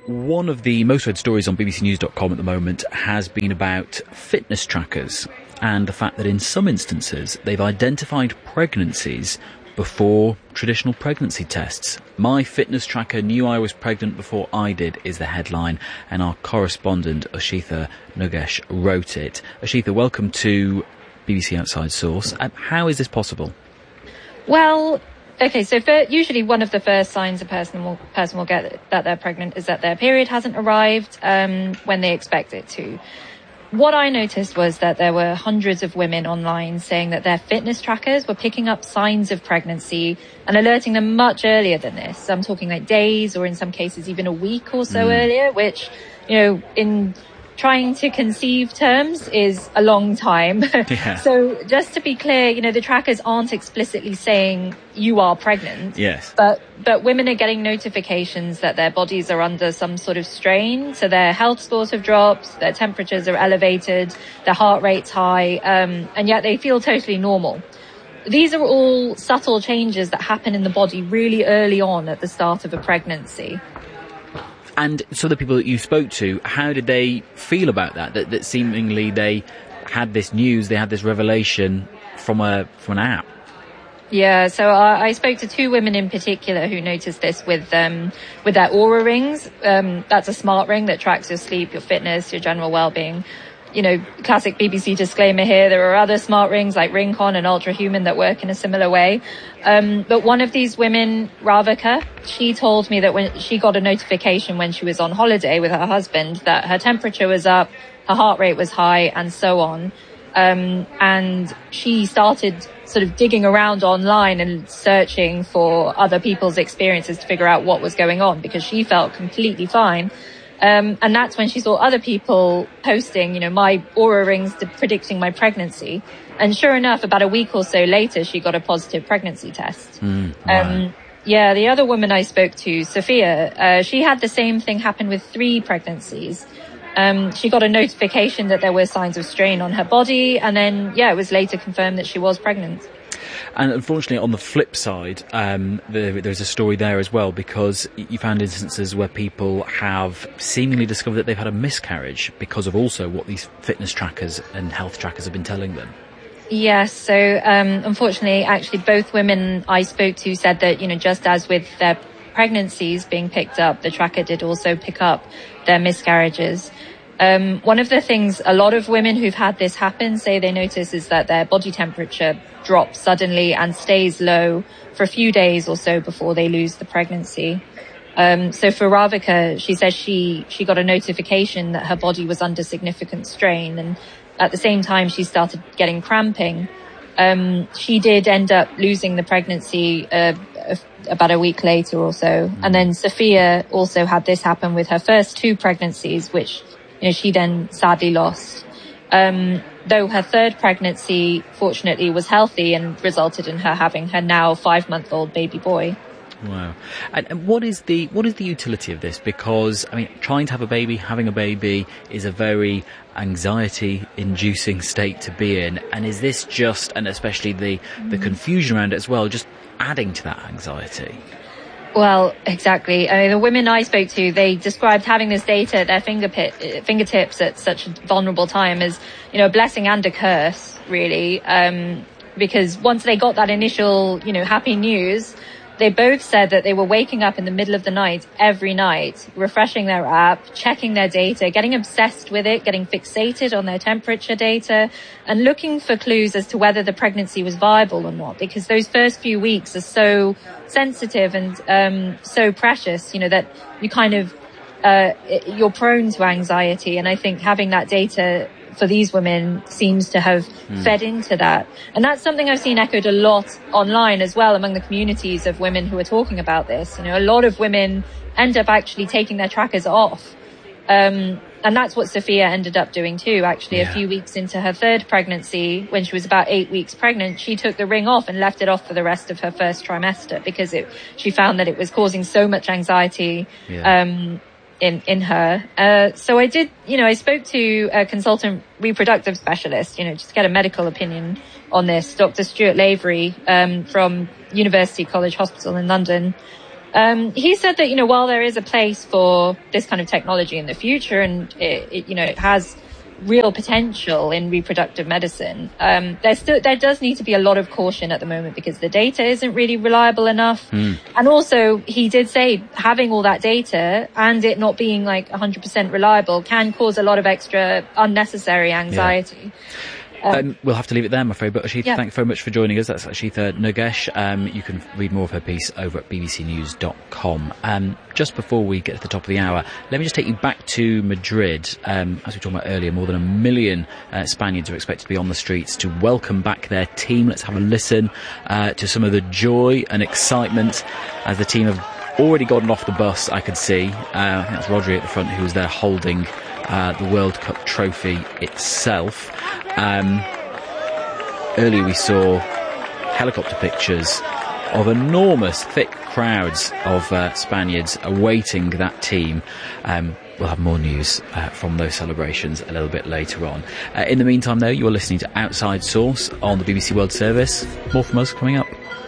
one of the most read stories on bbcnews.com at the moment has been about fitness trackers and the fact that in some instances they've identified pregnancies before traditional pregnancy tests. My fitness tracker knew I was pregnant before I did is the headline, and our correspondent Ashitha Nugesh wrote it. Ashitha, welcome to BBC Outside Source. How is this possible? Well, okay, so usually one of the first signs a person will get that they're pregnant is that their period hasn't arrived when they expect it to. What I noticed was that there were hundreds of women online saying that their fitness trackers were picking up signs of pregnancy and alerting them much earlier than this. I'm talking like days, or in some cases even a week or so earlier, which, you know, in trying to conceive terms is a long time. Yeah. So just to be clear, you know, the trackers aren't explicitly saying you are pregnant. Yes. But women are getting notifications that their bodies are under some sort of strain. So their health scores have dropped, their temperatures are elevated, their heart rate's high, and yet they feel totally normal. These are all subtle changes that happen in the body really early on at the start of a pregnancy. And so the people that you spoke to, how did they feel about that? That seemingly they had this news, they had this revelation from an app. Yeah, so I spoke to two women in particular who noticed this with their Oura rings. That's a smart ring that tracks your sleep, your fitness, your general well-being. You know, classic BBC disclaimer here. There are other smart rings like Ringcon and Ultrahuman that work in a similar way. But one of these women, Ravika, she told me that when she got a notification when she was on holiday with her husband that her temperature was up, her heart rate was high, and so on. And she started sort of digging around online and searching for other people's experiences to figure out what was going on, because she felt completely fine. And that's when she saw other people posting, you know, my Oura rings predicting my pregnancy. And sure enough, about a week or so later, she got a positive pregnancy test. Wow. Yeah, the other woman I spoke to, Sophia, she had the same thing happen with 3 pregnancies. She got a notification that there were signs of strain on her body, and then, yeah, it was later confirmed that she was pregnant. And unfortunately, on the flip side, there's a story there as well, because you found instances where people have seemingly discovered that they've had a miscarriage because of also what these fitness trackers and health trackers have been telling them. Yes, so unfortunately, actually, both women I spoke to said that, you know, just as with their pregnancies being picked up, the tracker did also pick up their miscarriages. One of the things a lot of women who've had this happen say they notice is that their body temperature drops suddenly and stays low for a few days or so before they lose the pregnancy. So for Ravika, she says she got a notification that her body was under significant strain, and at the same time she started getting cramping. She did end up losing the pregnancy about a week later or so. And then Sophia also had this happen with her first 2 pregnancies, which, you know, she then sadly lost. Though her 3rd pregnancy, fortunately, was healthy and resulted in her having her now 5-month-old baby boy. Wow. And what is the utility of this? Because, I mean, trying to have a baby, having a baby is a very anxiety-inducing state to be in. And is this just, and especially the confusion around it as well, just adding to that anxiety? Well, exactly. I mean, the women I spoke to, they described having this data at their fingertips at such a vulnerable time as, you know, a blessing and a curse, really. Because once they got that initial, you know, happy news, they both said that they were waking up in the middle of the night every night, refreshing their app, checking their data, getting obsessed with it, getting fixated on their temperature data, and looking for clues as to whether the pregnancy was viable or not, because those first few weeks are so sensitive and so precious, you know, that you kind of you're prone to anxiety. And I think having that data for these women seems to have fed into that. And that's something I've seen echoed a lot online as well among the communities of women who are talking about this. You know, a lot of women end up actually taking their trackers off. And that's what Sophia ended up doing too, actually. A few weeks into her 3rd pregnancy, when she was about 8 weeks pregnant, she took the ring off and left it off for the rest of her first trimester because she found that it was causing so much anxiety. In her. So I spoke to a consultant reproductive specialist, you know, just to get a medical opinion on this, Dr. Stuart Lavery, from University College Hospital in London. He said that, while there is a place for this kind of technology in the future and it has real potential in reproductive medicine, there does need to be a lot of caution at the moment because the data isn't really reliable enough. And also he did say having all that data and it not being like 100% reliable can cause a lot of extra unnecessary anxiety. Yeah. We'll have to leave it there, I'm afraid. But Ashita, thanks very much for joining us. That's Ashita Nagesh. You can read more of her piece over at bbcnews.com. Just before we get to the top of the hour, let me just take you back to Madrid. As we were talking about earlier, more than 1 million Spaniards are expected to be on the streets to welcome back their team. Let's have a listen to some of the joy and excitement as the team have already gotten off the bus, I could see. I think that's Rodri at the front who was there holding the World Cup trophy itself. Earlier we saw helicopter pictures of enormous, thick crowds of Spaniards awaiting that team. We'll have more news from those celebrations a little bit later on. In the meantime, though, you're listening to Outside Source on the BBC World Service. More from us coming up.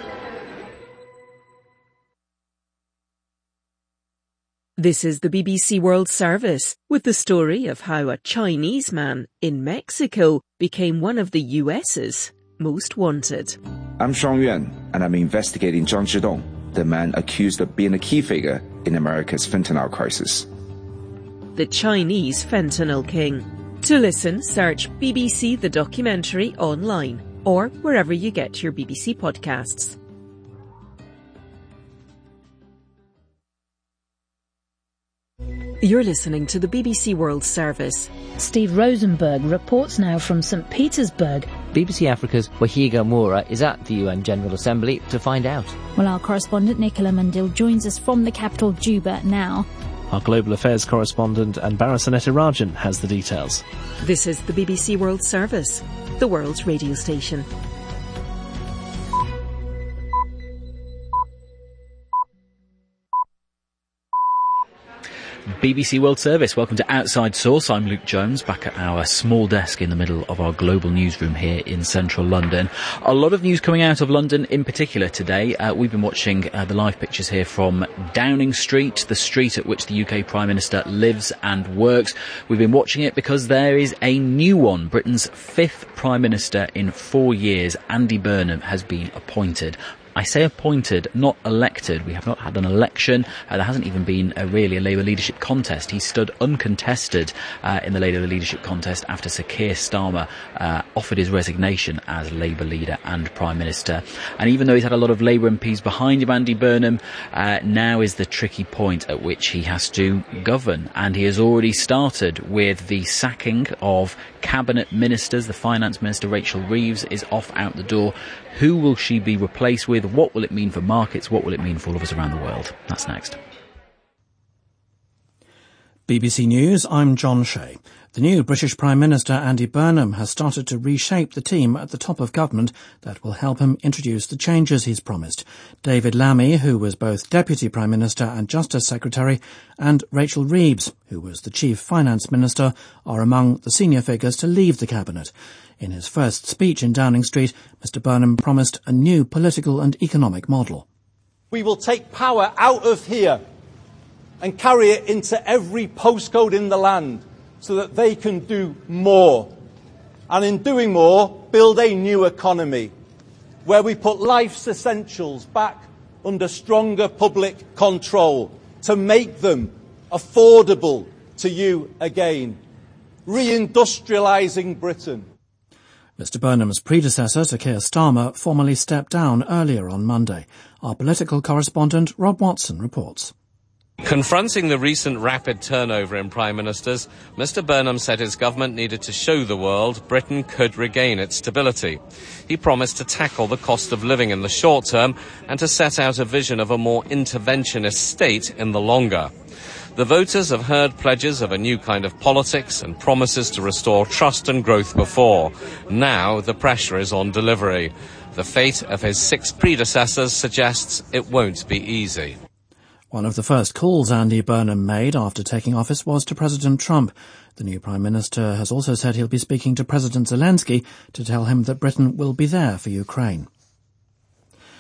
This is the BBC World Service with the story of how a Chinese man in Mexico became one of the US's most wanted. I'm Sean Yuan, and I'm investigating Zhang Zhidong, the man accused of being a key figure in America's fentanyl crisis. The Chinese Fentanyl King. To listen, search BBC The Documentary online or wherever you get your BBC podcasts. You're listening to the BBC World Service. Steve Rosenberg reports now from St. Petersburg. BBC Africa's Wahiga Moura is at the UN General Assembly to find out. Well, our correspondent Nicola Mundil joins us from the capital Juba now. Our global affairs correspondent Anbara Rajan has the details. This is the BBC World Service, the world's radio station. BBC World Service, welcome to Outside Source. I'm Luke Jones, back at our small desk in the middle of our global newsroom here in central London. A lot of news coming out of London in particular today. We've been watching the live pictures here from Downing Street, the street at which the UK Prime Minister lives and works. We've been watching it because there is a new one. Britain's 5th Prime Minister in 4 years, Andy Burnham, has been appointed. I say appointed, not elected. We have not had an election. There hasn't even been really a Labour leadership contest. He stood uncontested in the Labour leadership contest after Sir Keir Starmer offered his resignation as Labour leader and Prime Minister. And even though he's had a lot of Labour MPs behind him, Andy Burnham, now is the tricky point at which he has to govern. And he has already started with the sacking of cabinet ministers. The Finance Minister, Rachel Reeves, is off out the door. Who will she be replaced with? What will it mean for markets? What will it mean for all of us around the world? That's next. BBC News, I'm John Shea. The new British Prime Minister Andy Burnham has started to reshape the team at the top of government that will help him introduce the changes he's promised. David Lammy, who was both Deputy Prime Minister and Justice Secretary, and Rachel Reeves, who was the Chief Finance Minister, are among the senior figures to leave the cabinet. In his first speech in Downing Street, Mr Burnham promised a new political and economic model. We will take power out of here and carry it into every postcode in the land so that they can do more. And in doing more, build a new economy where we put life's essentials back under stronger public control to make them affordable to you again. Reindustrialising Britain. Mr Burnham's predecessor, Sir Keir Starmer, formally stepped down earlier on Monday. Our political correspondent, Rob Watson, reports. Confronting the recent rapid turnover in prime ministers, Mr Burnham said his government needed to show the world Britain could regain its stability. He promised to tackle the cost of living in the short term and to set out a vision of a more interventionist state in the longer. The voters have heard pledges of a new kind of politics and promises to restore trust and growth before. Now the pressure is on delivery. The fate of his 6 predecessors suggests it won't be easy. One of the first calls Andy Burnham made after taking office was to President Trump. The new Prime Minister has also said he'll be speaking to President Zelensky to tell him that Britain will be there for Ukraine.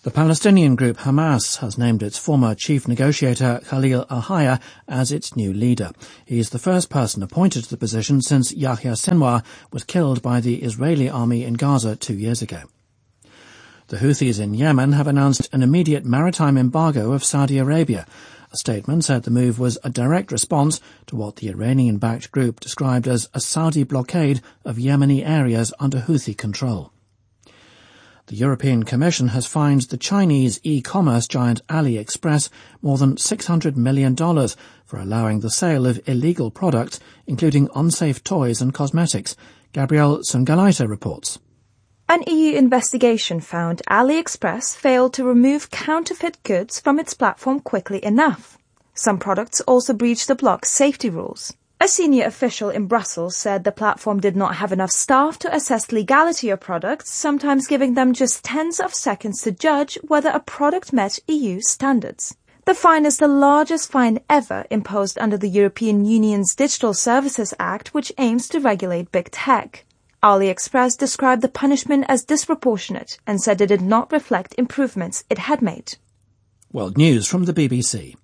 The Palestinian group Hamas has named its former chief negotiator Khalil al-Hayya as its new leader. He is the first person appointed to the position since Yahya Sinwar was killed by the Israeli army in Gaza 2 years ago. The Houthis in Yemen have announced an immediate maritime embargo of Saudi Arabia. A statement said the move was a direct response to what the Iranian-backed group described as a Saudi blockade of Yemeni areas under Houthi control. The European Commission has fined the Chinese e-commerce giant AliExpress more than $600 million for allowing the sale of illegal products, including unsafe toys and cosmetics. Gabrielle Sungalaita reports. An EU investigation found AliExpress failed to remove counterfeit goods from its platform quickly enough. Some products also breached the bloc's safety rules. A senior official in Brussels said the platform did not have enough staff to assess legality of products, sometimes giving them just tens of seconds to judge whether a product met EU standards. The fine is the largest fine ever imposed under the European Union's Digital Services Act, which aims to regulate big tech. AliExpress described the punishment as disproportionate and said it did not reflect improvements it had made. World News from the BBC.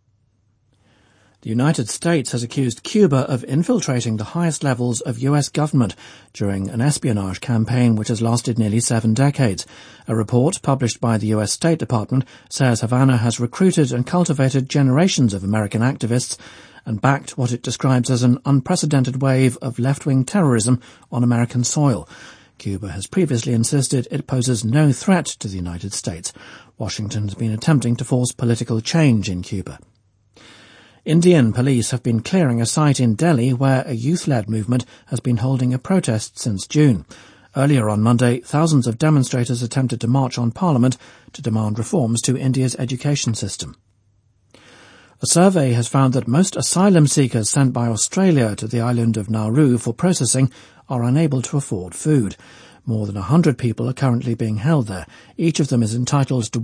The United States has accused Cuba of infiltrating the highest levels of US government during an espionage campaign which has lasted nearly 7 decades. A report published by the US State Department says Havana has recruited and cultivated generations of American activists and backed what it describes as an unprecedented wave of left-wing terrorism on American soil. Cuba has previously insisted it poses no threat to the United States. Washington has been attempting to force political change in Cuba. Indian police have been clearing a site in Delhi where a youth-led movement has been holding a protest since June. Earlier on Monday, thousands of demonstrators attempted to march on Parliament to demand reforms to India's education system. A survey has found that most asylum seekers sent by Australia to the island of Nauru for processing are unable to afford food. More than 100 people are currently being held there. Each of them is entitled to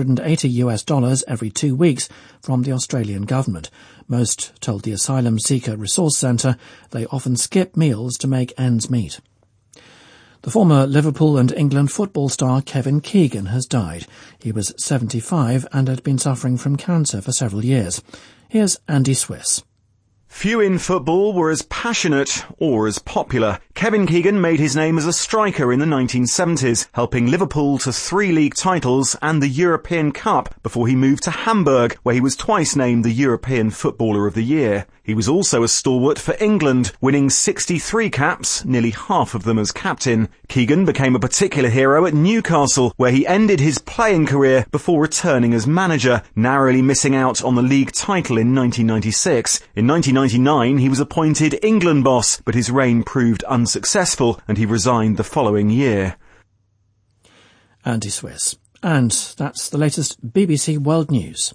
$180 every 2 weeks from the Australian government. Most told the Asylum Seeker Resource Centre they often skip meals to make ends meet. The former Liverpool and England football star Kevin Keegan has died. He was 75 and had been suffering from cancer for several years. Here's Andy Swiss. Few in football were as passionate or as popular. Kevin Keegan made his name as a striker in the 1970s, helping Liverpool to 3 league titles and the European Cup before he moved to Hamburg, where he was twice named the European Footballer of the Year. He was also a stalwart for England, winning 63 caps, nearly half of them as captain. Keegan became a particular hero at Newcastle, where he ended his playing career before returning as manager, narrowly missing out on the league title in 1996. In 1999, he was appointed England boss, but his reign proved unsuccessful and he resigned the following year. Andy Swiss. And that's the latest BBC World News.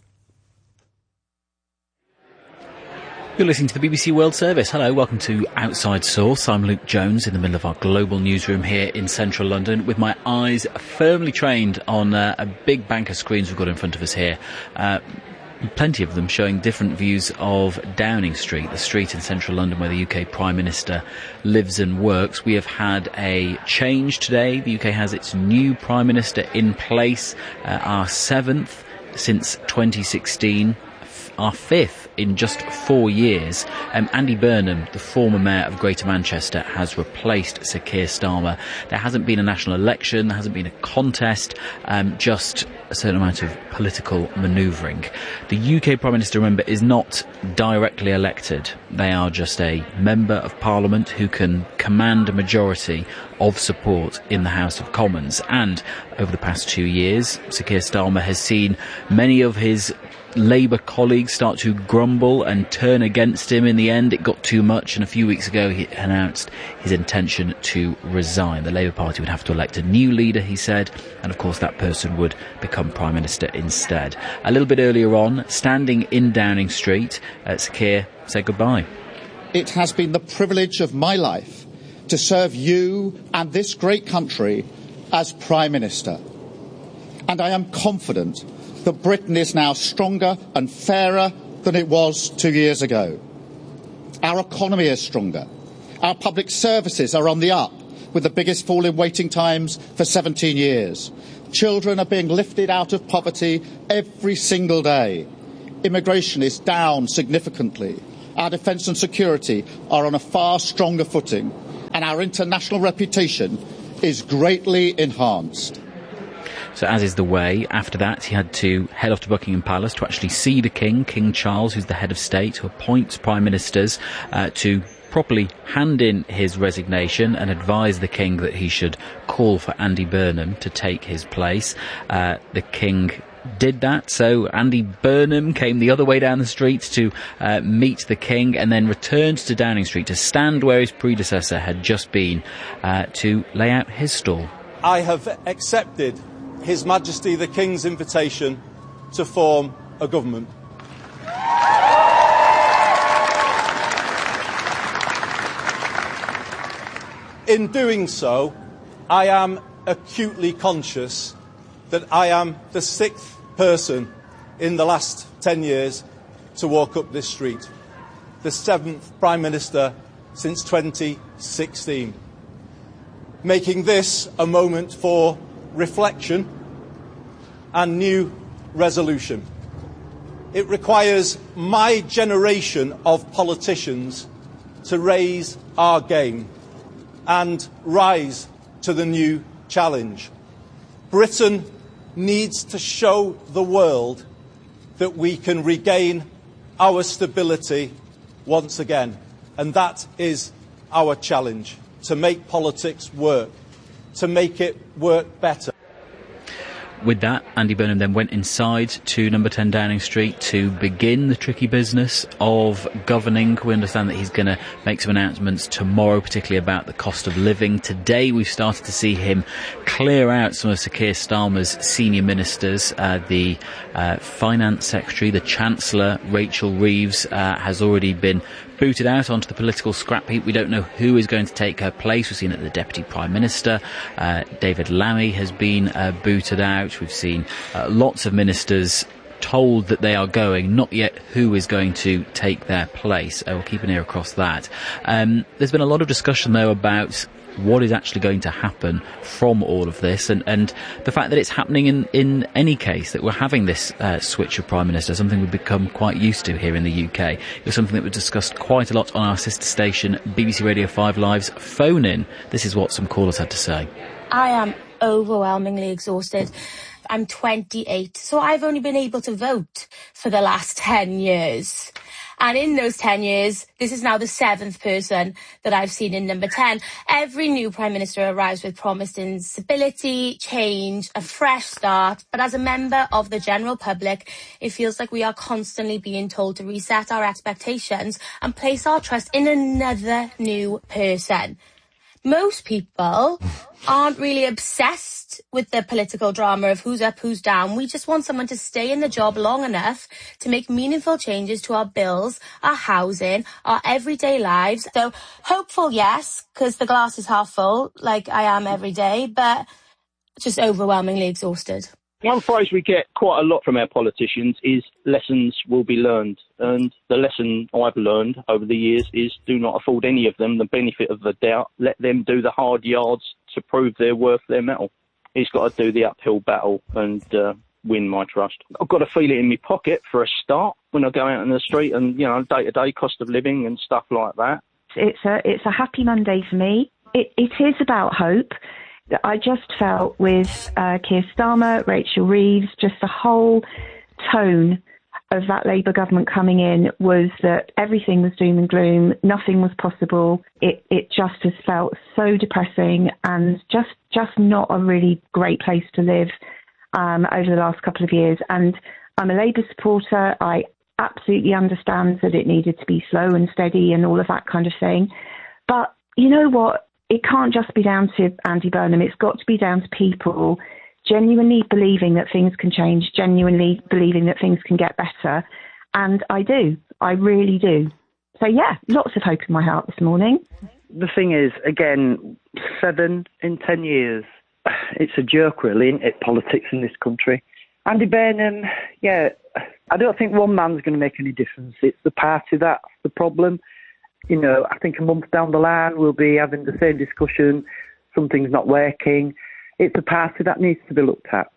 You're listening to the BBC World Service. Hello, welcome to Outside Source. I'm Luke Jones in the middle of our global newsroom here in central London with my eyes firmly trained on a big bank of screens we've got in front of us here. Plenty of them showing different views of Downing Street, the street in central London where the UK Prime Minister lives and works. We have had a change today. The UK has its new Prime Minister in place, our 7th since 2016. Our 5th in just 4 years. Andy Burnham, the former mayor of Greater Manchester, has replaced Sir Keir Starmer. There hasn't been a national election, there hasn't been a contest, just a certain amount of political manoeuvring. The UK Prime Minister, remember, is not directly elected. They are just a member of Parliament who can command a majority of support in the House of Commons. And over the past 2 years, Sir Keir Starmer has seen many of his Labour colleagues start to grumble and turn against him. In the end, it got too much, and a few weeks ago he announced his intention to resign. The Labour Party would have to elect a new leader, he said, and of course that person would become Prime Minister instead. A little bit earlier on, standing in Downing Street, Sir Keir said goodbye. It has been the privilege of my life to serve you and this great country as Prime Minister, and I am confident that Britain is now stronger and fairer than it was 2 years ago. Our economy is stronger. Our public services are on the up, with the biggest fall in waiting times for 17 years. Children are being lifted out of poverty every single day. Immigration is down significantly. Our defence and security are on a far stronger footing, and our international reputation is greatly enhanced. So as is the way, after that he had to head off to Buckingham Palace to actually see the King, King Charles, who's the head of state, who appoints prime ministers to properly hand in his resignation and advise the King that he should call for Andy Burnham to take his place. The King did that, so Andy Burnham came the other way down the street to meet the King, and then returned to Downing Street to stand where his predecessor had just been to lay out his stall. I have accepted His Majesty the King's invitation to form a government. In doing so, I am acutely conscious that I am the 6th person in the last 10 years to walk up this street, the 7th Prime Minister since 2016, making this a moment for reflection and new resolution. It requires my generation of politicians to raise our game and rise to the new challenge. Britain needs to show the world that we can regain our stability once again. And that is our challenge, to make politics work, to make it work better. With that, Andy Burnham then went inside to number 10 Downing Street to begin the tricky business of governing. We understand that he's going to make some announcements tomorrow, particularly about the cost of living. Today we've started to see him clear out some of Sir Keir Starmer's senior ministers. The Finance Secretary, the Chancellor, Rachel Reeves, has already been booted out onto the political scrap heap. We don't know who is going to take her place. We've seen that the Deputy Prime Minister, David Lammy, has been booted out. We've seen lots of ministers told that they are going, not yet who is going to take their place. We'll keep an ear across that. There's been a lot of discussion, though, about what is actually going to happen from all of this, and the fact that it's happening in any case, that we're having this switch of Prime Minister, something we've become quite used to here in the UK. It was something that was discussed quite a lot on our sister station, BBC Radio 5 Live's Phone In. This is what some callers had to say. I am overwhelmingly exhausted. I'm 28, so I've only been able to vote for the last 10 years. And in those 10 years, this is now the 7th person that I've seen in number 10. Every new Prime Minister arrives with promised instability, change, a fresh start. But as a member of the general public, it feels like we are constantly being told to reset our expectations and place our trust in another new person. Most people aren't really obsessed with the political drama of who's up, who's down. We just want someone to stay in the job long enough to make meaningful changes to our bills, our housing, our everyday lives. So hopeful, yes, because the glass is half full, like I am every day, but just overwhelmingly exhausted. One phrase we get quite a lot from our politicians is lessons will be learned. And the lesson I've learned over the years is do not afford any of them the benefit of the doubt. Let them do the hard yards to prove they're worth their mettle. He's got to do the uphill battle and win my trust. I've got to feel it in my pocket for a start when I go out in the street and, you know, day-to-day cost of living and stuff like that. It's a happy Monday for me. It is about hope. I just felt with Keir Starmer, Rachel Reeves, just the whole tone of that Labour government coming in was that everything was doom and gloom, nothing was possible. It just has felt so depressing and just not a really great place to live over the last couple of years. And I'm a Labour supporter. I absolutely understand that it needed to be slow and steady and all of that kind of thing. But you know what? It can't just be down to Andy Burnham. It's got to be down to people genuinely believing that things can change, genuinely believing that things can get better. And I do. I really do. So, yeah, lots of hope in my heart this morning. The thing is, again, 7 in 10 years. It's a joke, really, isn't it, politics in this country? Andy Burnham, yeah, I don't think one man's going to make any difference. It's the party that's the problem. You know, I think a month down the line we'll be having the same discussion. Something's not working. it's a party that needs to be looked at.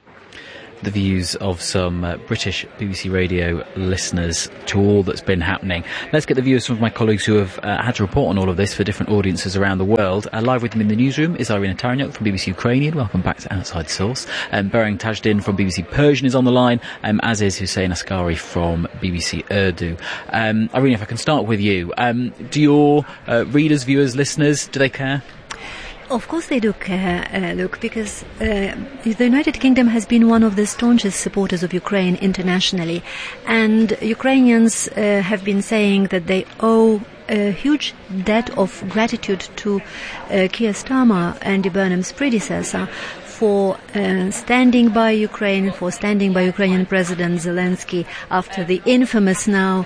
The views of some British BBC Radio listeners to all that's been happening. Let's get the views from my colleagues who have had to report on all of this for different audiences around the world. Live with them in the newsroom is Irina Taranyuk from BBC Ukrainian. Welcome back to Outside Source. Bereng Tajdin from BBC Persian is on the line, as is Hussein Askari from BBC Urdu. Irina, if I can start with you. Do your readers, viewers, listeners, do they care? Of course they do care, Luke, because the United Kingdom has been one of the staunchest supporters of Ukraine internationally, and Ukrainians have been saying that they owe a huge debt of gratitude to Keir Starmer, Andy Burnham's predecessor, for standing by Ukraine, for standing by Ukrainian President Zelensky after the infamous now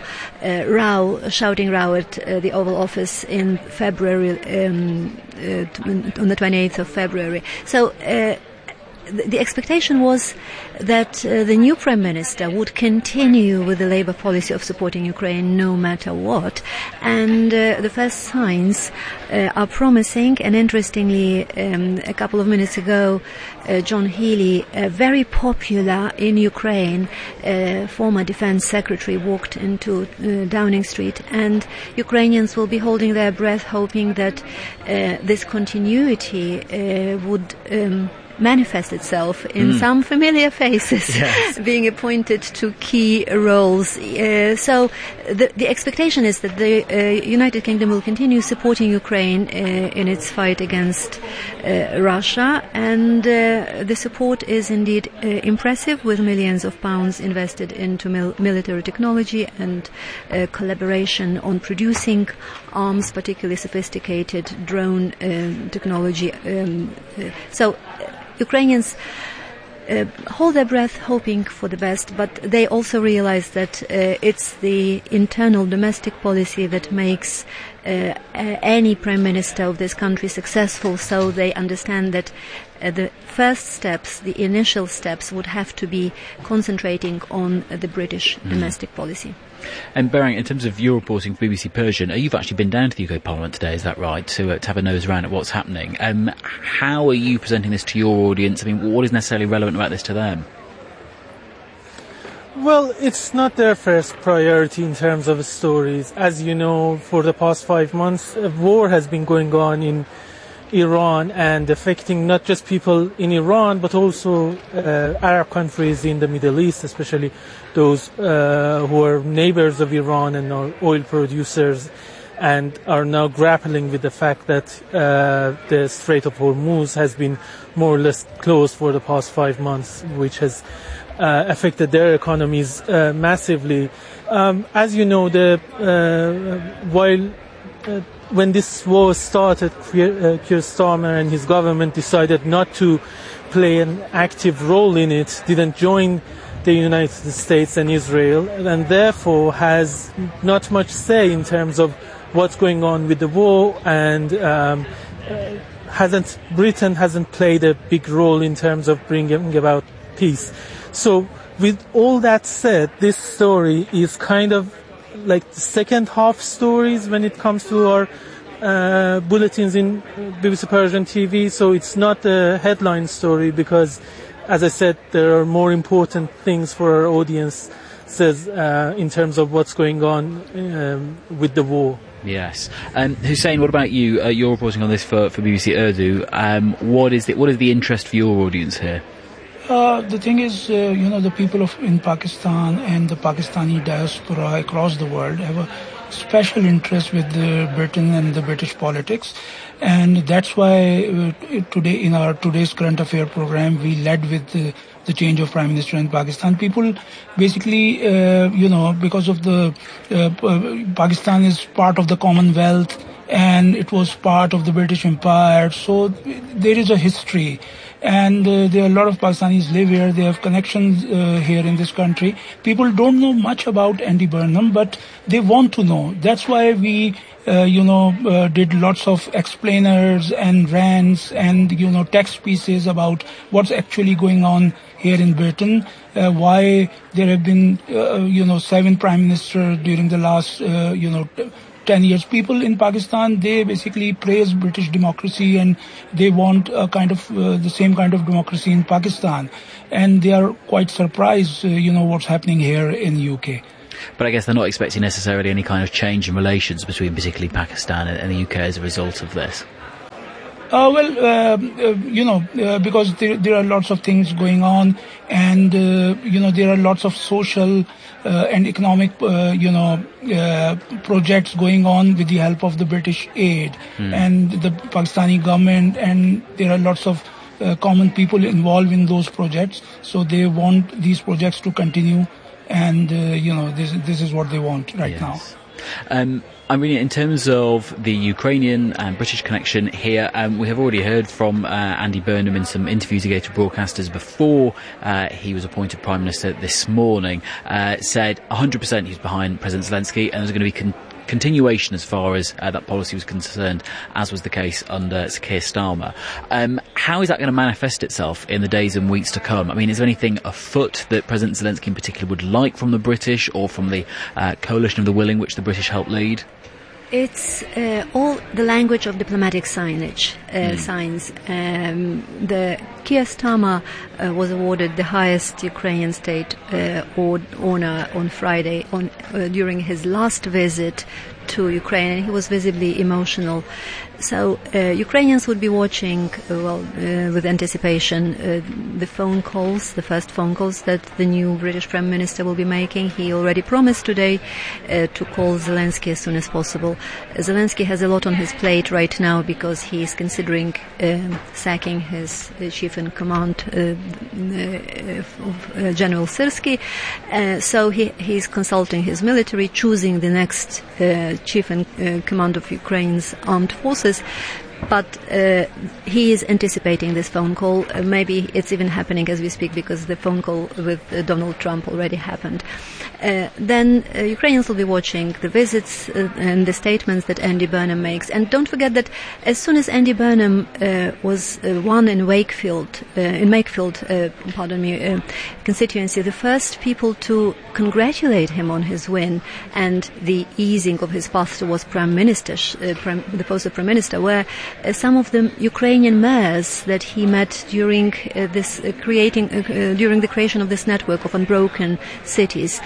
shouting row at the Oval Office in February, on the 28th of February. So the expectation was that the new Prime Minister would continue with the Labour policy of supporting Ukraine no matter what, and the first signs are promising. And interestingly, a couple of minutes ago, John Healey, very popular in Ukraine, former Defence Secretary, walked into Downing Street, and Ukrainians will be holding their breath, hoping that this continuity would manifest itself in some familiar faces, yes, being appointed to key roles. So the expectation is that the United Kingdom will continue supporting Ukraine in its fight against Russia, and the support is indeed impressive, with millions of pounds invested into military technology and collaboration on producing arms, particularly sophisticated drone technology. So Ukrainians hold their breath, hoping for the best, but they also realize that it's the internal domestic policy that makes any prime minister of this country successful. So they understand that the first steps, the initial steps, would have to be concentrating on the British domestic policy. And Bereng, in terms of your reporting for BBC Persian, you've actually been down to the UK Parliament today, is that right, to have a nose around at what's happening? How are you presenting this to your audience? I mean, what is necessarily relevant about this to them? Well, it's not their first priority in terms of stories. As you know, for the past 5 months, a war has been going on in Iran and affecting not just people in Iran, but also Arab countries in the Middle East, especially those who are neighbors of Iran and are oil producers, and are now grappling with the fact that the Strait of Hormuz has been more or less closed for the past 5 months, which has affected their economies massively. As you know, when this war started, Keir Starmer and his government decided not to play an active role in it, didn't join the United States and Israel, and therefore has not much say in terms of what's going on with the war, and Britain hasn't played a big role in terms of bringing about peace. So with all that said, this story is kind of like the second half stories when it comes to our bulletins in BBC Persian TV. So it's not a headline story because, as I said, there are more important things for our audiences in terms of what's going on with the war. Yes. Hussein, what about you? You're reporting on this for BBC Urdu. What is the interest for your audience here? The thing is, the people in Pakistan and the Pakistani diaspora across the world have a special interest with Britain and the British politics. And that's why today, in our today's current affair program, we led with the change of Prime Minister in Pakistan. People basically, because of the Pakistan is part of the Commonwealth and it was part of the British Empire. So there is a history. And there are a lot of Pakistanis live here. They have connections here in this country. People don't know much about Andy Burnham, but they want to know. That's why we, did lots of explainers and rants and, text pieces about what's actually going on here in Britain, why there have been, 7 prime ministers during the last, 10 years. People in Pakistan, they basically praise British democracy and they want a kind of the same kind of democracy in Pakistan. And they are quite surprised, what's happening here in UK. But I guess they're not expecting necessarily any kind of change in relations between particularly Pakistan and the UK as a result of this. Because there are lots of things going on, and there are lots of social and economic projects going on with the help of the British aid and the Pakistani government, and there are lots of common people involved in those projects, so they want these projects to continue, and this is what they want right now. I mean, in terms of the Ukrainian and British connection here, we have already heard from Andy Burnham in some interviews he gave to broadcasters before he was appointed Prime Minister this morning, said 100% he's behind President Zelensky, and there's going to be continuation as far as that policy was concerned, as was the case under Keir Starmer. How is that going to manifest itself in the days and weeks to come? I mean, is there anything afoot that President Zelensky in particular would like from the British or from the coalition of the willing which the British helped lead? It's all the language of diplomatic signs. The Keir Starmer was awarded the highest Ukrainian state honor on Friday during his last visit to Ukraine, and he was visibly emotional. So Ukrainians would be watching, with anticipation, the first phone calls that the new British Prime Minister will be making. He already promised today to call Zelensky as soon as possible. Zelensky has a lot on his plate right now because he is considering sacking his chief in command, General Syrskyi. So he's consulting his military, choosing the next chief in command of Ukraine's armed forces. But he is anticipating this phone call. Maybe it's even happening as we speak because the phone call with Donald Trump already happened. Then Ukrainians will be watching the visits and the statements that Andy Burnham makes. And don't forget that as soon as Andy Burnham was won in Wakefield, constituency, the first people to congratulate him on his win and the easing of his path towards the post of Prime Minister were some of the Ukrainian mayors that he met during during the creation of this network of unbroken cities.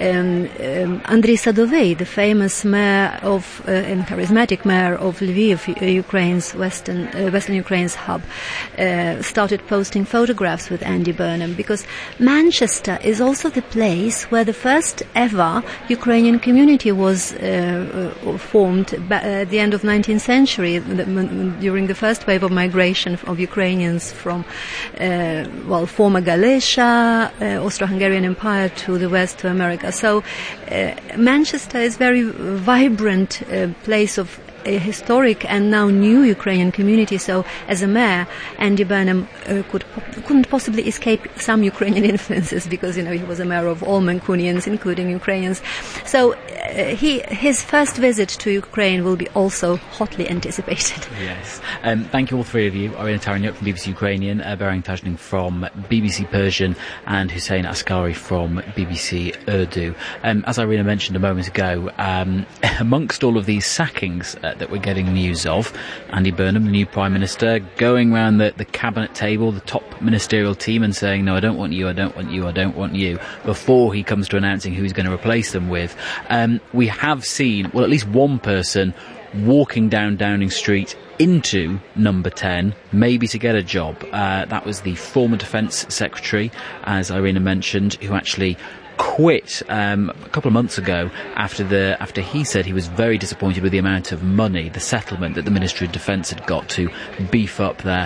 Andriy Sadovey, the famous mayor and charismatic mayor of Lviv, Ukraine's Western Ukraine's hub, started posting photographs with Andy Burnham because Manchester is also the place where the first ever Ukrainian community was formed at the end of 19th century. During the first wave of migration of Ukrainians from former Galicia, Austro-Hungarian Empire to the West to America. So Manchester is a very vibrant place of a historic and now new Ukrainian community. So as a mayor, Andy Burnham couldn't possibly escape some Ukrainian influences because, he was a mayor of all Mancunians, including Ukrainians. So his first visit to Ukraine will be also hotly anticipated. Yes. Thank you all three of you. Irina Taranyuk from BBC Ukrainian, Berang Tajning from BBC Persian, and Hussein Askari from BBC Urdu. As Irina mentioned a moment ago, amongst all of these sackings that we're getting news of, Andy Burnham, the new Prime Minister, going around the cabinet table, the top ministerial team, and saying, no, I don't want you, I don't want you, I don't want you, before he comes to announcing who he's going to replace them with. We have seen, at least one person walking down Downing Street into number 10, maybe to get a job. That was the former Defence Secretary, as Irina mentioned, who actually quit a couple of months ago after he said he was very disappointed with the amount of money, the settlement that the Ministry of Defence had got to beef up their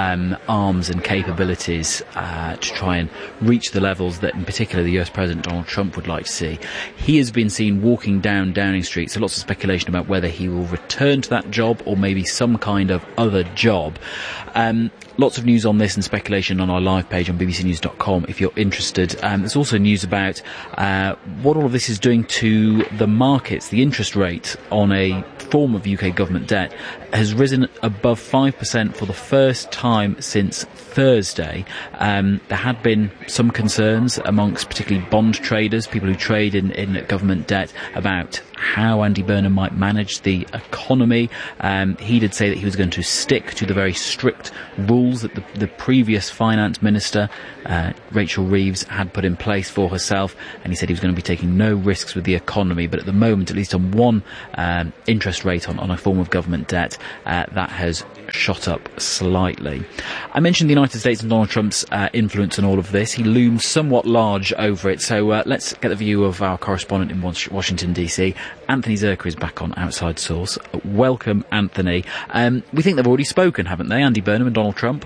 arms and capabilities to try and reach the levels that in particular the US President Donald Trump would like to see. He has been seen walking down Downing Street, so lots of speculation about whether he will return to that job or maybe some kind of other job. Lots of news on this and speculation on our live page on bbcnews.com if you're interested. There's also news about what all of this is doing to the markets, the interest rate on a form of UK government debt has risen above 5% for the first time since Thursday. There had been some concerns amongst particularly bond traders, people who trade in government debt, about how Andy Burnham might manage the economy. He did say that he was going to stick to the very strict rules that the previous finance minister, Rachel Reeves, had put in place for herself, and he said he was going to be taking no risks with the economy. But at the moment, at least on one interest rate on a form of government debt, that has shot up slightly. I mentioned the United States and Donald Trump's influence on all of this. He looms somewhat large over it, so let's get the view of our correspondent in Washington DC. Anthony Zerka is back on Outside Source. Welcome, Anthony. We think they've already spoken, haven't they, Andy Burnham and Donald Trump?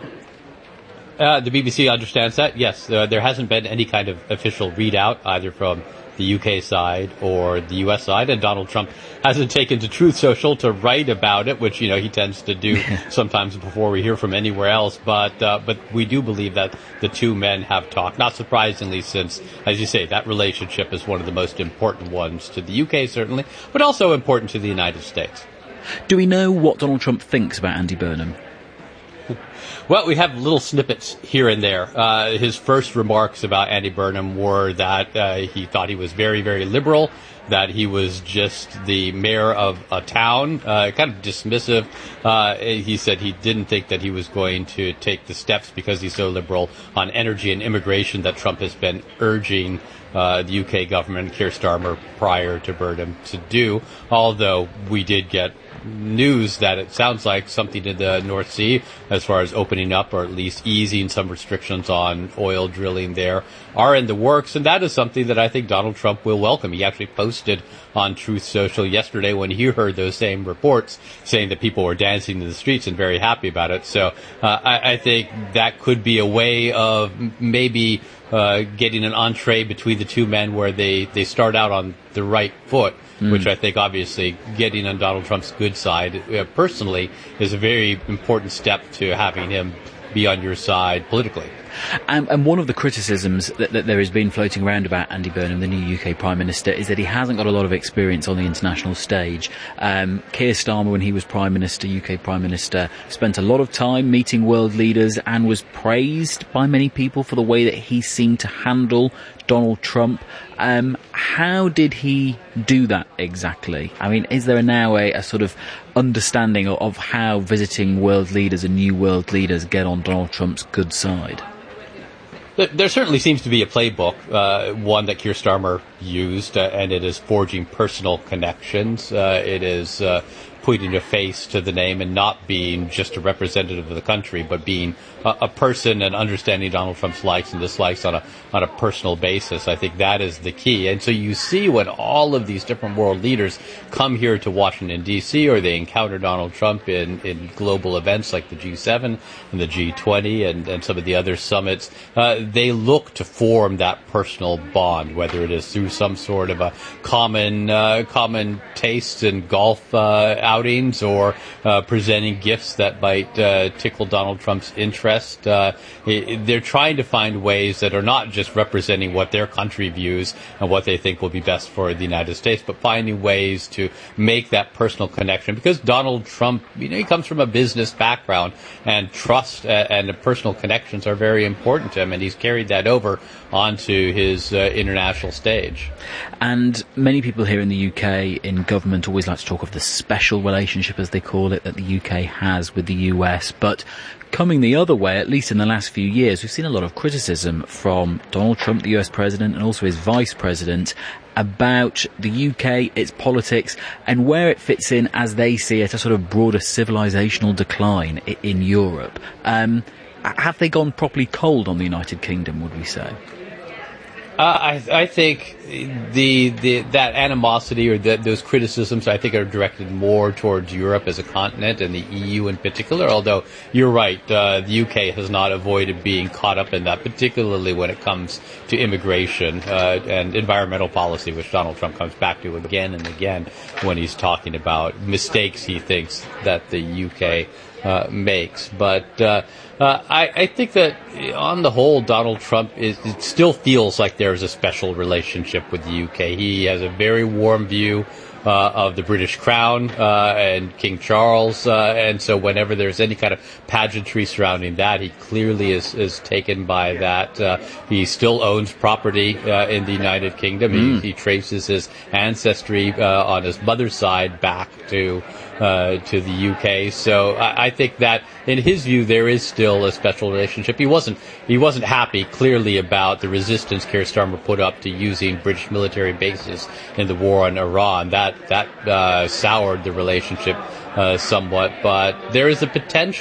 The BBC understands that, yes. There hasn't been any kind of official readout, either from the UK side or the US side, and Donald Trump hasn't taken to Truth Social to write about it, which, he tends to do sometimes before we hear from anywhere else. But we do believe that the two men have talked, not surprisingly, since, as you say, that relationship is one of the most important ones to the UK, certainly, but also important to the United States. Do we know what Donald Trump thinks about Andy Burnham? Well, we have little snippets here and there. His first remarks about Andy Burnham were that he thought he was very, very liberal, that he was just the mayor of a town, kind of dismissive. He said he didn't think that he was going to take the steps because he's so liberal on energy and immigration that Trump has been urging the UK government, Keir Starmer, prior to Burnham to do, although we did get news that it sounds like something in the North Sea, as far as opening up or at least easing some restrictions on oil drilling there, are in the works, and that is something that I think Donald Trump will welcome. He actually posted on Truth Social yesterday when he heard those same reports, saying that people were dancing in the streets and very happy about it. So I think that could be a way of maybe getting an entree between the two men where they start out on the right foot, which I think obviously getting on Donald Trump's good side personally is a very important step to having him be on your side politically. And one of the criticisms that there has been floating around about Andy Burnham, the new UK Prime Minister, is that he hasn't got a lot of experience on the international stage. Keir Starmer, when he was Prime Minister, UK Prime Minister, spent a lot of time meeting world leaders and was praised by many people for the way that he seemed to handle Donald Trump. How did he do that exactly? I mean, is there now a sort of understanding of how visiting world leaders and new world leaders get on Donald Trump's good side? There certainly seems to be a playbook, one that Keir Starmer used, and it is forging personal connections. It is putting a face to the name and not being just a representative of the country, but being a person and understanding Donald Trump's likes and dislikes on a personal basis. I think that is the key. And so you see when all of these different world leaders come here to Washington, D.C., or they encounter Donald Trump in global events like the G7 and the G20 and some of the other summits, they look to form that personal bond, whether it is through some sort of a common taste in golf outings or presenting gifts that might tickle Donald Trump's interest. They're trying to find ways that are not just representing what their country views and what they think will be best for the United States, but finding ways to make that personal connection. Because Donald Trump, he comes from a business background, and trust and personal connections are very important to him, and he's carried that over onto his international stage. And many people here in the UK in government always like to talk of the special relationship, as they call it, that the UK has with the US. But coming the other way, at least in the last few years, we've seen a lot of criticism from Donald Trump, the US president, and also his vice president, about the UK, its politics, and where it fits in, as they see it, a sort of broader civilizational decline in Europe. Have they gone properly cold on the United Kingdom, would we say? I think that animosity or those criticisms, I think, are directed more towards Europe as a continent and the EU in particular, although you're right, the UK has not avoided being caught up in that, particularly when it comes to immigration and environmental policy, which Donald Trump comes back to again and again when he's talking about mistakes he thinks that the UK makes. But I think that on the whole, Donald Trump it still feels like there's a special relationship with the UK. He has a very warm view of the British Crown and King Charles, and so whenever there's any kind of pageantry surrounding that, he clearly is taken by that. He still owns property in the United Kingdom. He traces his ancestry on his mother's side back to the UK. So I think that in his view there is still a special relationship. He wasn't happy clearly about the resistance Keir Starmer put up to using British military bases in the war on Iran. That soured the relationship somewhat, but there is a potential